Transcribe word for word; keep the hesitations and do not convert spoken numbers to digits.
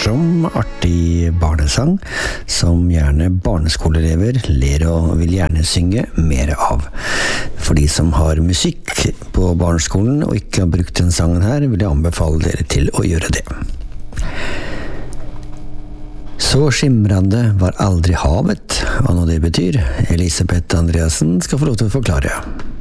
morsom, artig barnesang som gjerne barneskoleelever ler og vil gjerne synge mer av. For de som har musikk på barneskolen og ikke har brukt den sangen her, vil jeg anbefale dere til å gjøre det. Så skimrande var aldri havet, hva nå det betyr. Elisabeth Andreassen skal få lov til å forklare.